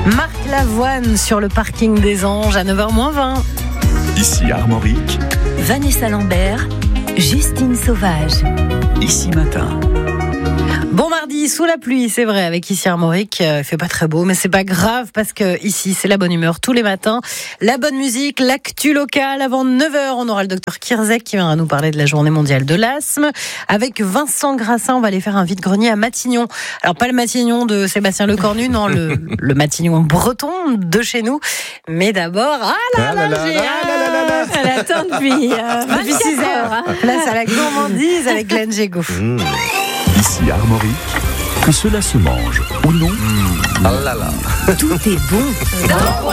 Marc Lavoine sur le parking des Anges à 9h-20. Ici Armorique. Vanessa Lambert, Justine Sauvage. Ici Matin. Bon mardi, sous la pluie, c'est vrai, avec ici Armorique, il fait pas très beau, mais c'est pas grave parce que ici c'est la bonne humeur tous les matins, la bonne musique, l'actu locale. Avant 9h, on aura le docteur Kirzek qui viendra nous parler de la journée mondiale de l'asthme. Avec Vincent Grassin, on va aller faire un vide-grenier à Matignon. Alors pas le Matignon de Sébastien Lecornu, non, le Matignon breton de chez nous. Mais d'abord, elle attend depuis 6h. Place à la gourmandise avec Glenn Gégaud. Ici Armorique. Que cela se mange ou non. Ah là là. Tout est bon.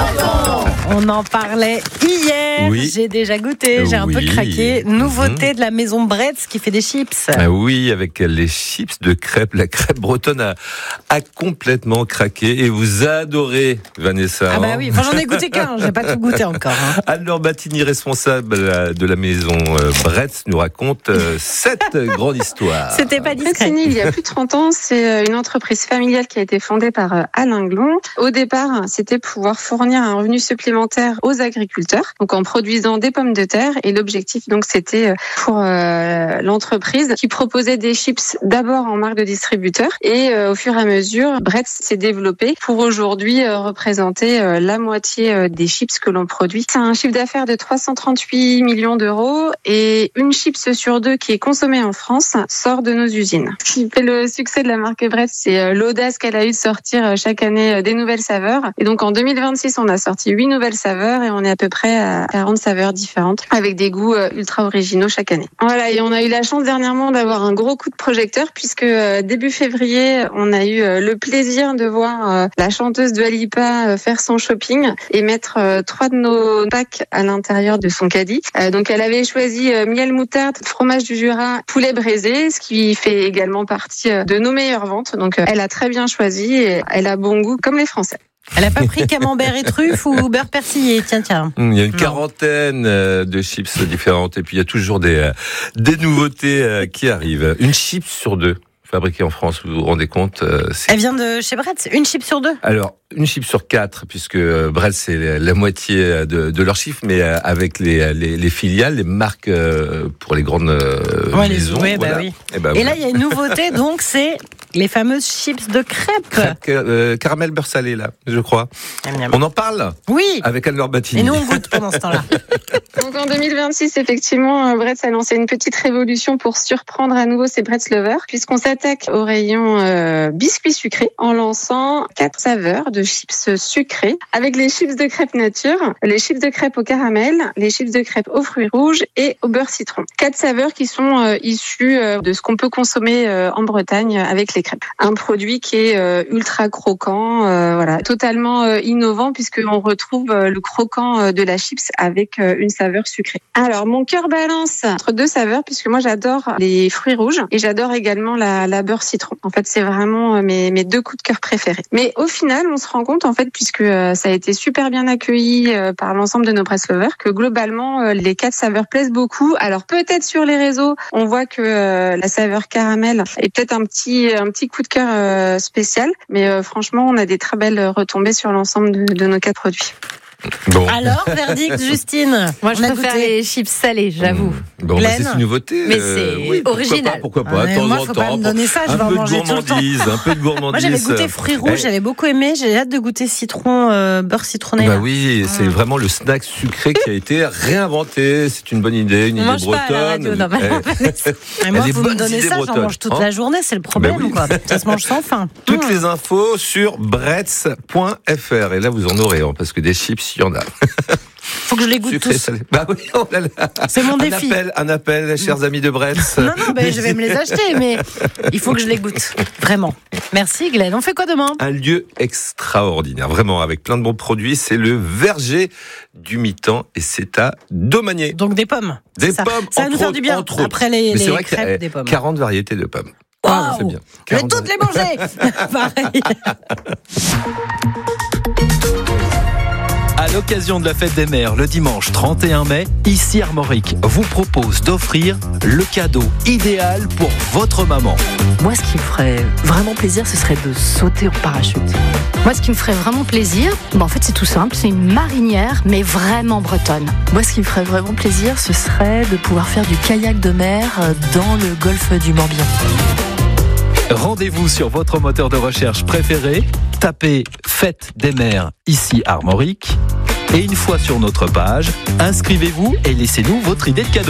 On en parlait hier. Oui. J'ai déjà goûté, j'ai un peu craqué. Nouveauté de la maison Bretz qui fait des chips. Ah oui, avec les chips de crêpes. La crêpe bretonne a complètement craqué et vous adorez, Vanessa. Ah bah oui, enfin, j'en ai goûté qu'un, j'ai pas tout goûté encore. Anne-Laure Battini, responsable de la maison Bretz, nous raconte cette grande histoire. C'était pas discret. Bretz, il y a plus de 30 ans, c'est une entreprise familiale qui a été fondée par Alain Glon. Au départ, c'était pouvoir fournir un revenu supplémentaire aux agriculteurs, donc en produisant des pommes de terre. Et l'objectif, donc, c'était pour l'entreprise qui proposait des chips d'abord en marque de distributeur. Et au fur et à mesure, Bretz s'est développé pour aujourd'hui représenter la moitié des chips que l'on produit. C'est un chiffre d'affaires de 338 millions d'euros et une chips sur deux qui est consommée en France sort de nos usines. Ce qui fait le succès de la marque Bretz, c'est l'audace qu'elle a eu de sortir chaque année des nouvelles saveurs. Et donc en 2026, on a sorti 8 nouvelles saveurs et on est à peu près à 40 saveurs différentes avec des goûts ultra originaux chaque année. Voilà, et on a eu la chance dernièrement d'avoir un gros coup de projecteur puisque début février, on a eu le plaisir de voir la chanteuse Dua Lipa faire son shopping et mettre 3 de nos packs à l'intérieur de son caddie. Donc elle avait choisi miel moutarde, fromage du Jura, poulet braisé, ce qui fait également partie de nos meilleures ventes. Donc elle a très bien choisi et elle a bon goût comme les Français. Elle a pas pris camembert et truffe ou beurre persillé, tiens. Il y a une quarantaine de chips différentes et puis il y a toujours des nouveautés qui arrivent. Une chips sur deux fabriquée en France, vous vous rendez compte Elle vient de chez Bretz, une chip sur deux. Alors, une chip sur 4, puisque Bretz, c'est la moitié de leur chiffre, mais avec les filiales, les marques pour les grandes maisons. Oui, voilà. bah oui. Ben, et là, il y a une nouveauté, donc c'est les fameuses chips de crêpes. Caramel beurre salé, là, je crois. On en parle Oui. Avec Anne-Laure Battini. Et nous, on goûte pendant ce temps-là. Donc en 2026, effectivement, Bretz a lancé une petite révolution pour surprendre à nouveau ses Bretz lovers, puisqu'on s'attaque au rayon biscuits sucrés en lançant 4 saveurs de chips sucrés avec les chips de crêpes nature, les chips de crêpes au caramel, les chips de crêpes aux fruits rouges et au beurre citron. 4 saveurs qui sont issues de ce qu'on peut consommer en Bretagne avec les crêpes. Un produit qui est ultra croquant, voilà, totalement innovant puisqu'on retrouve le croquant de la chips avec une saveur sucrée. Alors, mon cœur balance entre 2 saveurs puisque moi j'adore les fruits rouges et j'adore également la beurre citron. En fait, c'est vraiment mes 2 coups de cœur préférés. Mais au final, on se rend compte, en fait, puisque ça a été super bien accueilli par l'ensemble de nos Bretz lovers, que globalement, les 4 saveurs plaisent beaucoup. Alors, peut-être sur les réseaux, on voit que la saveur caramel est peut-être un petit coup de cœur spécial. Mais franchement, on a des très belles retombées sur l'ensemble de nos 4 produits. Bon. Alors, verdict, Justine. Moi, je préfère les chips salés, j'avoue. Bon, bah, c'est une nouveauté. Mais c'est original. Pourquoi pas, de temps moi, en faut temps. pas me donner ça, je vais en manger tout le temps. Un peu de gourmandise. Moi, j'avais goûté fruits rouges, j'avais beaucoup aimé. J'ai hâte de goûter citron, beurre citronné. Bah oui, c'est vraiment le snack sucré qui a été réinventé. C'est une bonne idée, une idée bretonne. Pas à la radio, moi, vous me donnez ça, j'en mange toute la journée, c'est le problème, quoi. Ça se mange sans faim. Toutes les infos sur bretz.fr. Et là, vous en aurez, parce que des chips, il y en a. Faut que je les goûte tous. Salé. Bah oui, oh là là. C'est mon défi. Un appel, chers amis de Bretz. Non, je vais me les acheter, mais il faut que je les goûte. Vraiment. Merci, Glenn. On fait quoi demain ? Un lieu extraordinaire, vraiment, avec plein de bons produits. C'est le verger du mi-temps et c'est à Domanier. Donc des pommes. Des pommes, ça va nous faire du bien. Après les crêpes, des pommes. 40 variétés de pommes. Wow, c'est bien. Je vais toutes les manger. Pareil. Allez. l'occasion de la fête des mères, le dimanche 31 mai, ici Armorique vous propose d'offrir le cadeau idéal pour votre maman. Moi, ce qui me ferait vraiment plaisir, ce serait de sauter en parachute. Moi, ce qui me ferait vraiment plaisir, en fait, c'est tout simple. C'est une marinière, mais vraiment bretonne. Moi, ce qui me ferait vraiment plaisir, ce serait de pouvoir faire du kayak de mer dans le golfe du Morbihan. Rendez-vous sur votre moteur de recherche préféré, tapez Fête des mères ici Armorique et une fois sur notre page, inscrivez-vous et laissez-nous votre idée de cadeau.